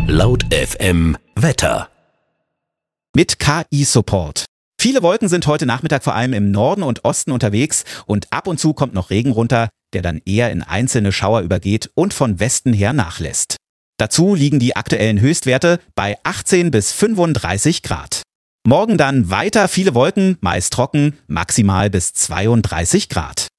Laut FM Wetter. Mit KI-Support. Viele Wolken sind heute Nachmittag vor allem im Norden und Osten unterwegs und ab und zu kommt noch Regen runter, der dann eher in einzelne Schauer übergeht und von Westen her nachlässt. Dazu liegen die aktuellen Höchstwerte bei 18 bis 35 Grad. Morgen dann weiter viele Wolken, meist trocken, maximal bis 32 Grad.